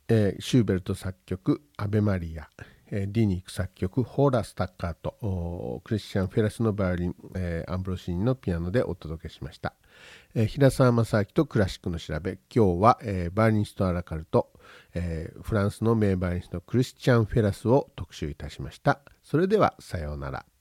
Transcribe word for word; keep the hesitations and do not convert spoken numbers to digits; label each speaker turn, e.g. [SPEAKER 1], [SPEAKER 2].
[SPEAKER 1] えーシューベルト作曲アベマリア、えーディニック作曲ホーラ・スタッカート、クリスチャン・フェラスのバイオリン、えーアンブロシーニのピアノでお届けしました。えー平沢正明とクラシックの調べ、今日は、えーバイオリニストアラカルト、えーフランスの名バイオリニストクリスチャン・フェラスを特集いたしました。それではさようなら。